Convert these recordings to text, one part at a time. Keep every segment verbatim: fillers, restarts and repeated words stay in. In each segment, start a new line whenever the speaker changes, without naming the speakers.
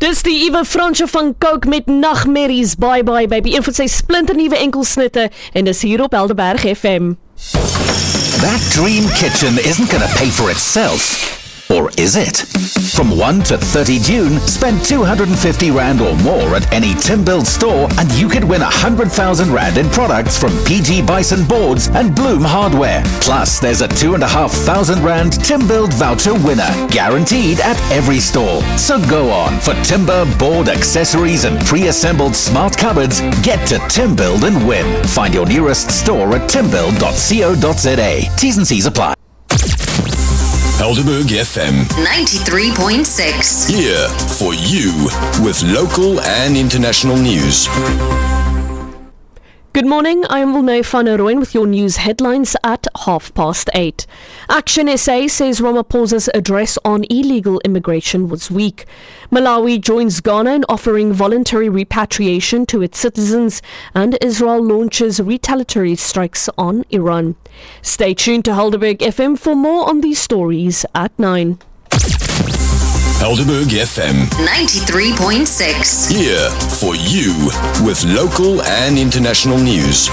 Dis die Eva Fransje van Coke met Nagmerries. Bye bye baby. Een van sy splinternuwe enkelsnitte en dis hier op Helderberg F M.
That dream kitchen isn't going to pay for itself. Or is it? From first to thirtieth June, spend two hundred fifty rand or more at any Timbuild store and you could win one hundred thousand rand in products from P G Bison Boards and Bloom Hardware. Plus, there's a two thousand five hundred rand Timbuild voucher winner, guaranteed at every store. So go on, for timber, board, accessories and pre-assembled smart cupboards, get to Timbuild and win. Find your nearest store at timbuild dot co dot za. T's and C's apply.
Helderberg F M
ninety-three point six.
Here for you with local and international news.
Good morning, I am Wilne van der Rooyen with your news headlines at half past eight. Action S A says Ramaphosa's address on illegal immigration was weak. Malawi joins Ghana in offering voluntary repatriation to its citizens, and Israel launches retaliatory strikes on Iran. Stay tuned to Helderberg F M for more on these stories at nine.
Helderberg F M
ninety-three point six.
Here for you with local and international news.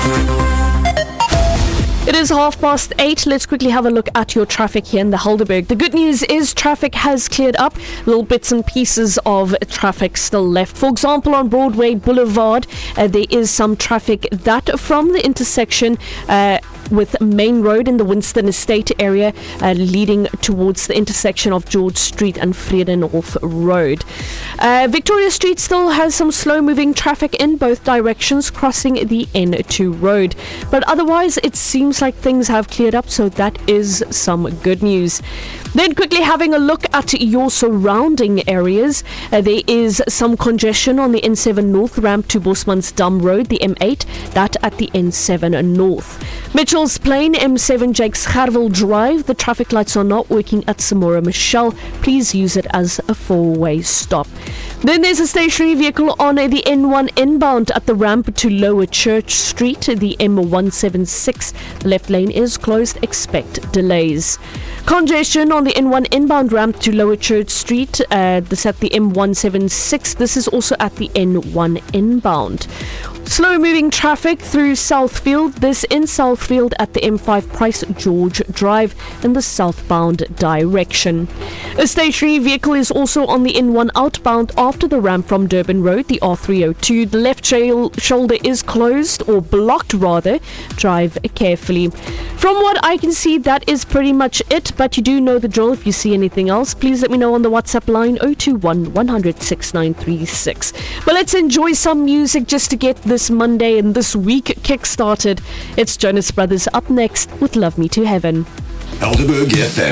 It is half past eight. Let's quickly have a look at your traffic here in the Helderberg. The good news is traffic has cleared up. Little bits and pieces of traffic still left. For example, on Broadway Boulevard, uh, there is some traffic that from the intersection uh, with Main Road in the Winston Estate area uh, leading towards the intersection of George Street and Vredenhof Road. Uh, Victoria Street still has some slow-moving traffic in both directions crossing the N two road. But otherwise, it seems like things have cleared up, so that is some good news. Then quickly having a look at your surrounding areas. Uh, there is some congestion on the N seven North ramp to Bosmansdam Road, the M eight, that at the N seven North. Mitchell's Plain, M seven Jakes Gerwel Drive. The traffic lights are not working at Samora Michelle. Please use it as a four-way stop. Then there's a stationary vehicle on the N one inbound at the ramp to Lower Church Street, the M one seven six. The left lane is closed. Expect delays. Congestion on the N one inbound ramp to Lower Church Street. Uh, this at the M one seven six. This is also at the N one inbound. Slow moving traffic through Southfield. This in Southfield at the M five Price George Drive in the southbound direction. A stationary vehicle is also on the N one outbound after the ramp from Durban Road, the R three oh two. The left shail- shoulder is closed or blocked rather. Drive carefully. From what I can see, that is pretty much it, but you do know the drill. If you see anything else, please let me know on the WhatsApp line zero two one, one hundred, six nine three six. But let's enjoy some music just to get this Monday and this week kick-started. It's Jonas Brothers up next with Love Me to Heaven.
Helderberg F M.